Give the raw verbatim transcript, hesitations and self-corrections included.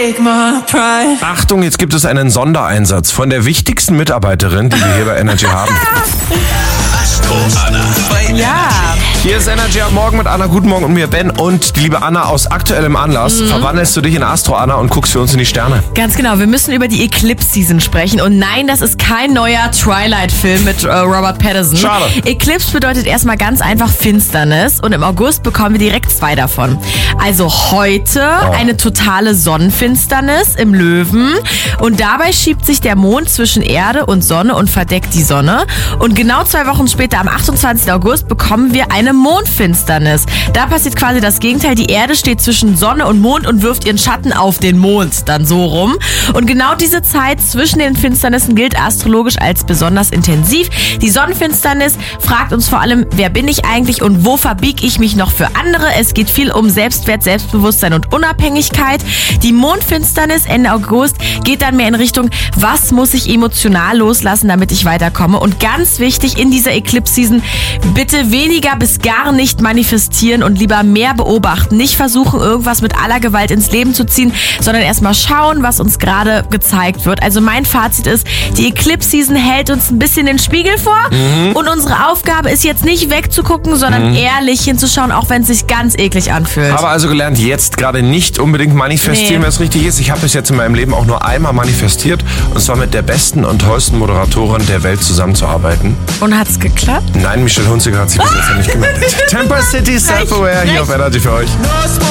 take my pride. Achtung, jetzt gibt es einen Sondereinsatz von der wichtigsten Mitarbeiterin, die wir hier bei Energy haben. Astro Anna. Ja. Hier ist Energy am Morgen mit Anna. Guten Morgen und mir Ben. Und die liebe Anna, aus aktuellem Anlass mhm. verwandelst du dich in Astro Anna und guckst für uns in die Sterne. Ganz genau, wir müssen über die Eclipse Season sprechen. Und nein, das ist kein neuer Twilight-Film mit äh, Robert Pattinson. Schade. Eclipse bedeutet erstmal ganz einfach Finsternis. Und im August bekommen wir direkt zwei davon. Also heute oh. eine totale Sonnenfinsternis im Löwen. Und dabei schiebt sich der Mond zwischen Erde und Sonne und verdeckt die Sonne. Und genau zwei Wochen später, am achtundzwanzigsten August, bekommen wir eine Mondfinsternis. Da passiert quasi das Gegenteil. Die Erde steht zwischen Sonne und Mond und wirft ihren Schatten auf den Mond, dann so rum. Und genau diese Zeit zwischen den Finsternissen gilt astrologisch als besonders intensiv. Die Sonnenfinsternis fragt uns vor allem, wer bin ich eigentlich und wo verbiege ich mich noch für andere? Es geht viel um Selbstwert, Selbstbewusstsein und Unabhängigkeit. Die Mondfinsternis Ende August geht dann mehr in Richtung, was muss ich emotional loslassen, damit ich weiterkomme? Und ganz wichtig in dieser Eclipse-Season, bitte weniger bis gar nicht manifestieren und lieber mehr beobachten. Nicht versuchen, irgendwas mit aller Gewalt ins Leben zu ziehen, sondern erstmal schauen, was uns gerade gezeigt wird. Also mein Fazit ist, die Eclipse-Season hält uns ein bisschen den Spiegel vor mhm. und unsere Aufgabe ist jetzt nicht wegzugucken, sondern mhm. ehrlich hinzuschauen, auch wenn es sich ganz eklig anfühlt. Habe also gelernt, jetzt gerade nicht unbedingt manifestieren, nee. wenn es richtig ist. Ich habe bis jetzt in meinem Leben auch nur einmal manifestiert und zwar mit der besten und tollsten Moderatorin der Welt zusammenzuarbeiten. Und hat's geklappt? Nein, Michelle Hunziker hat sich bis jetzt noch nicht gemeldet. Temper City Self-Aware hier auf Energy für euch.